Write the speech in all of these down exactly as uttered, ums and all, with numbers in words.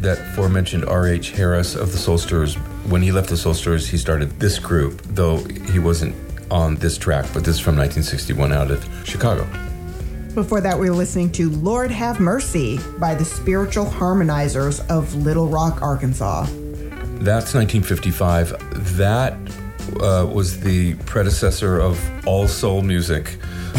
that aforementioned R H Harris of the Soul Stirrers, when he left the Soul Stirrers, he started this group, though he wasn't on this track, but this is from nineteen sixty-one out of Chicago. Before that, we were listening to Lord Have Mercy by the Spiritual Harmonizers of Little Rock, Arkansas. That's nineteen fifty-five. That uh, was the predecessor of all soul music.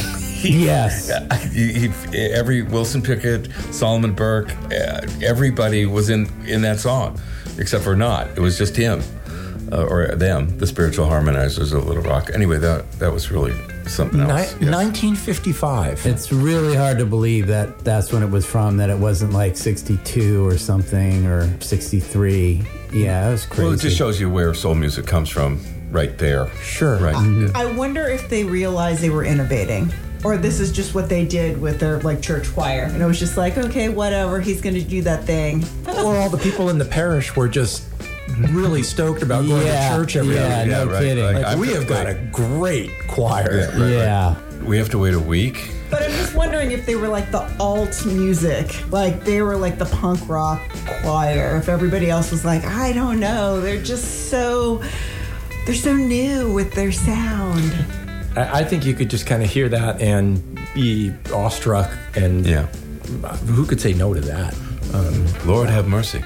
Yes. he, he, every Wilson Pickett, Solomon Burke, uh, everybody was in, in that song, except for not. It was just him, uh, or them, the Spiritual Harmonizers of Little Rock. Anyway, that that was really something else. Ni- yes. nineteen fifty-five. It's really hard to believe that that's when it was from, that it wasn't like sixty-two or something, or sixty-three. Yeah, it was crazy. Well, it just shows you where soul music comes from right there. Sure. Right. I, I wonder if they realized they were innovating. Or this is just what they did with their like church choir. And it was just like, okay, whatever, he's going to do that thing. Or all the people in the parish were just really stoked about going yeah, to church every yeah, day. no Yeah, right, kidding. like, Like, I'm we just have got like- a great choir. Yeah, right, yeah. right. We have to wait a week. But I'm just wondering if they were like the alt music. Like they were like the punk rock choir. If everybody else was like, I don't know. They're just so, they're so new with their sound. I, I think you could just kind of hear that and be awestruck, and Yeah. who could say no to that? Um, Lord have mercy.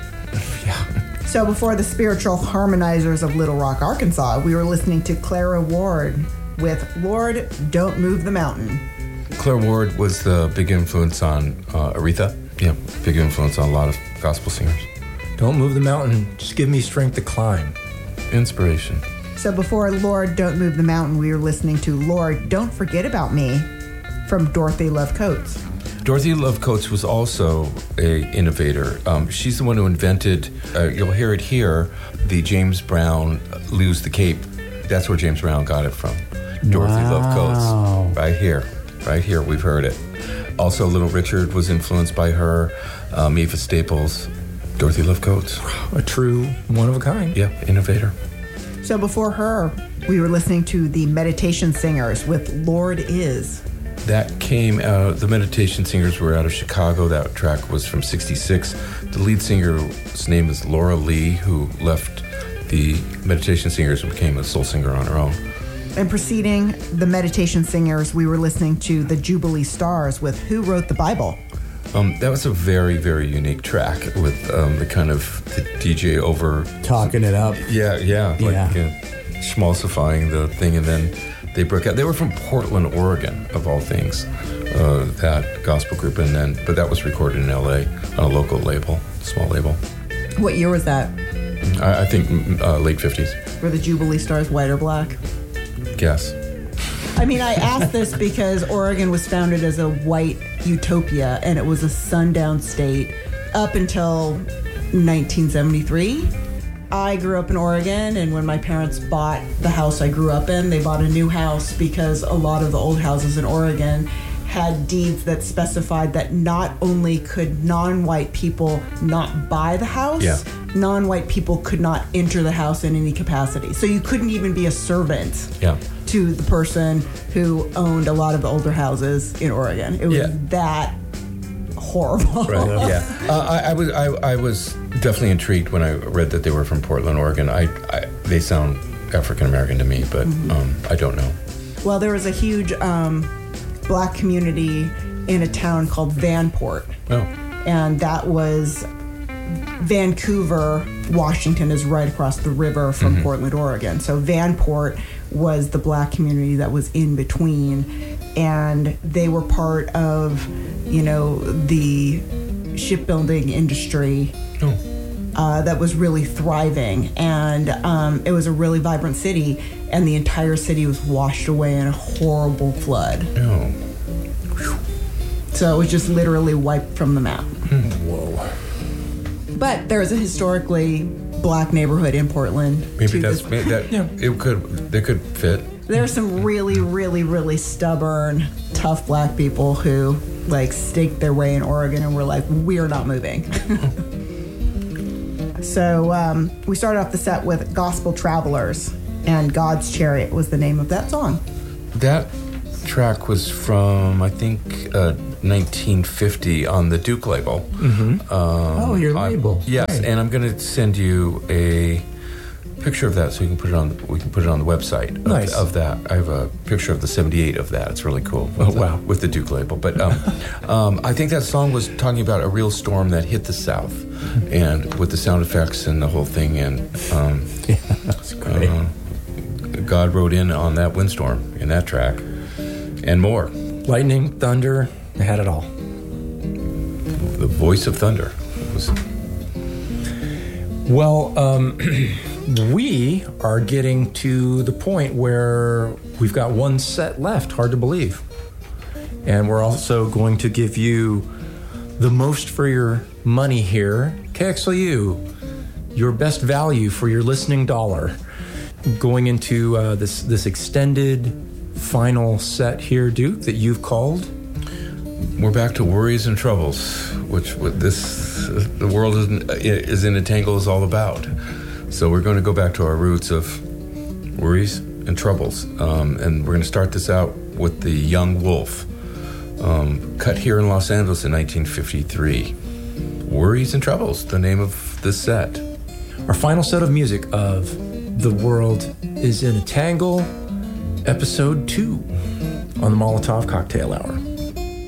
yeah. So before the Spiritual Harmonizers of Little Rock, Arkansas, we were listening to Clara Ward with Lord, Don't Move the Mountain. Claire Ward was the big influence on uh, Aretha. Yeah, big influence on a lot of gospel singers. Don't move the mountain. Just give me strength to climb. Inspiration. So before Lord, Don't Move the Mountain, we were listening to Lord, Don't Forget About Me from Dorothy Love Coates. Dorothy Love Coates was also a innovator. Um, she's the one who invented, uh, you'll hear it here, the James Brown Lose the Cape. That's where James Brown got it from. Dorothy Wow. Love Coates. Right here. Right here, we've heard it. Also, Little Richard was influenced by her. Um, Eva Staples. Dorothy Love Coates. A true one of a kind. Yeah, innovator. So before her, we were listening to the Meditation Singers with Lord Is. That came out, the Meditation Singers were out of Chicago. That track was from sixty-six. The lead singer's name is Laura Lee, who left the Meditation Singers and became a soul singer on her own. And preceding the Meditation Singers, we were listening to the Jubilee Stars with Who Wrote the Bible? Um, that was a very, very unique track with um, the kind of the D J over... Talking it up. Yeah, yeah. Like Yeah. uh, schmalsifying the thing, and then they broke out. They were from Portland, Oregon, of all things, uh, that gospel group. And then, but that was recorded in L A on a local label, small label. What year was that? I, I think uh, late fifties. Were the Jubilee Stars white or black? Guess. I mean, I asked this because Oregon was founded as a white utopia, and it was a sundown state up until nineteen seventy-three. I grew up in Oregon, and when my parents bought the house I grew up in, they bought a new house because a lot of the old houses in Oregon had deeds that specified that not only could non-white people not buy the house, Yeah. non-white people could not enter the house in any capacity. So you couldn't even be a servant Yeah. to the person who owned a lot of the older houses in Oregon. It was Yeah. that horrible. Right. Yeah. Uh, I, I was. I, I was definitely intrigued when I read that they were from Portland, Oregon. I. I they sound African American to me, but Mm-hmm. um, I don't know. Well, there was a huge um, black community in a town called Vanport, Oh. and that was Vancouver, Washington is right across the river from Mm-hmm. Portland, Oregon. So Vanport was the black community that was in between, and they were part of, you know, the shipbuilding industry. Oh. Uh, that was really thriving, and um, it was a really vibrant city, and the entire city was washed away in a horrible flood. Oh. So it was just literally wiped from the map. Whoa. But there is a historically black neighborhood in Portland. Maybe to that's this- maybe that. Yeah. It could. They could fit. There are some really, really, really stubborn, tough black people who like staked their way in Oregon and were like, "We're not moving." So um, we started off the set with Gospel Travelers, and God's Chariot was the name of that song. That track was from, I think, uh, nineteen fifty on the Duke label. Mm-hmm. Um, oh, your I'm- label. yes, Right. and I'm going to send you a picture of that so you can put it on. We can put it on the website. Of, Nice. of that. I have a picture of the seventy-eight of that. It's really cool. Oh, with the- wow. with the Duke label. But um, um, I think that song was talking about a real storm that hit the South, and with the sound effects and the whole thing. And um, Yeah, that's great. uh, God rode in on that windstorm in that track, and more. Lightning, thunder, I had it all. The voice of thunder was. Well, um, we are getting to the point where we've got one set left, hard to believe. And we're also going to give you the most for your money here. K X L U, your best value for your listening dollar. Going into uh, this, this extended final set here, Duke, that you've called. We're back to worries and troubles, which what this the world is in, is in a tangle is all about. So we're going to go back to our roots of worries and troubles, um, and we're going to start this out with the Young Wolf, um, cut here in Los Angeles in nineteen fifty-three. Worries and Troubles, the name of this set. Our final set of music of The World is in a Tangle, episode two on the Molotov Cocktail Hour.